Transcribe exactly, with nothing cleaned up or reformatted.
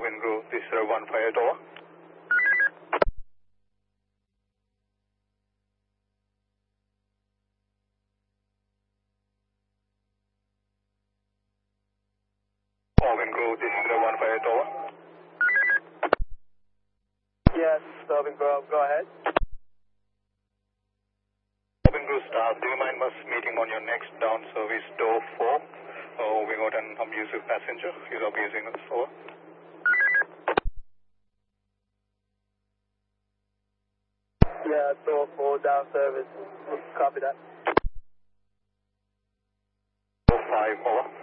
Alvin Grove, this is one five eight, over. Alvin Grove, this is one five eight, over. Yes, Alvin Grove, go ahead. Alvin Grove staff, do you mind us meeting on your next down service, door four? Oh, we got an abusive passenger. He's abusing us, over. Yeah, door four, down service. Copy that. Door five, over.